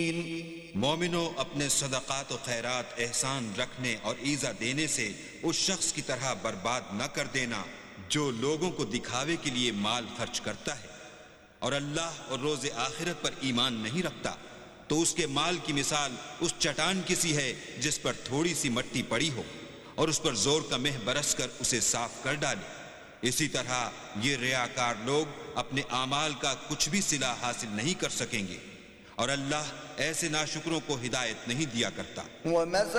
मोमिनो, अपने सदक़ात व खैरात एहसान रखने और ईज़ा देने से उस शख्स की तरह बर्बाद न कर देना जो लोगों को दिखावे के लिए माल खर्च करता है और अल्लाह और रोज़े आखिरत पर ईमान नहीं रखता, तो उसके माल की मिसाल उस चट्टान की सी है जिस पर थोड़ी सी मट्टी पड़ी हो और उस पर जोर का मेह बरस कर उसे साफ कर डाले। इसी तरह ये रियाकार लोग अपने आमाल का कुछ भी सिला हासिल नहीं कर सकेंगे और अल्लाह ऐसे नाशुकरों को हिदायत नहीं दिया करता।